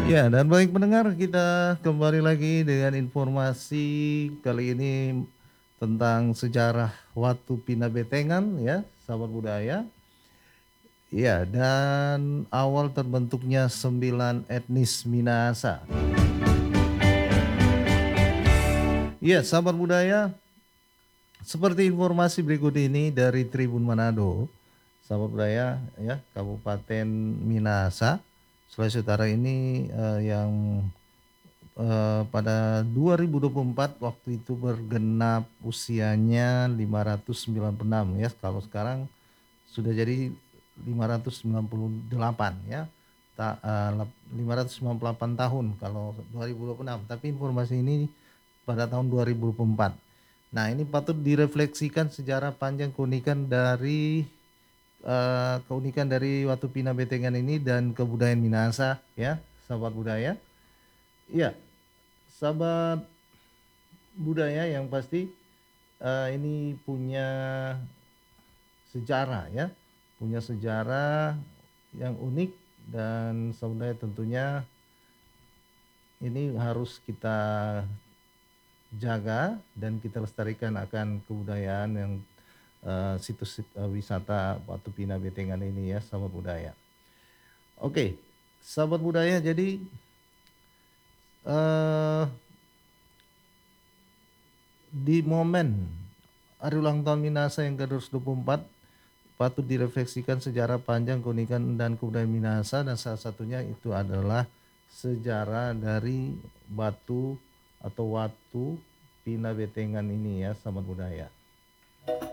Ya, dan baik pendengar, kita kembali lagi dengan informasi kali ini tentang sejarah Watu Pina Betengan ya, sahabat budaya. Ya, dan awal terbentuknya 9 etnis Minahasa. Ya, sahabat budaya, seperti informasi berikut ini dari Tribun Manado, sahabat budaya ya, Kabupaten Minahasa, Sulawesi Utara ini yang pada 2024 waktu itu bergenap usianya 596 ya. Kalau sekarang sudah jadi 598 ya. 598 tahun kalau 2026. Tapi informasi ini pada tahun 2024. Nah, ini patut direfleksikan sejarah panjang keunikan dari Watu Pina Betengan ini dan kebudayaan Minahasa ya, sahabat budaya. Iya, sahabat budaya yang pasti ini punya sejarah ya, punya sejarah yang unik dan saudara tentunya ini harus kita jaga dan kita lestarikan akan kebudayaan yang situs wisata Watu Pina Betengan ini ya, sahabat budaya. Oke, sahabat budaya, jadi eh, di momen hari ulang tahun Minahasa yang ke-224 patut direfleksikan sejarah panjang keunikan dan kebudayaan Minahasa, dan salah satunya itu adalah sejarah dari batu atau Watu Pina Betengan ini ya, sahabat budaya.